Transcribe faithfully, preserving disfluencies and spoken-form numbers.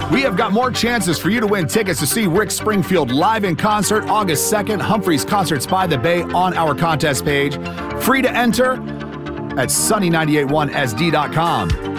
We have got more chances for you to win tickets to see Rick Springfield live in concert August second, Humphreys Concerts by the Bay on our contest page. Free to enter at sunny nine eight one S D dot com.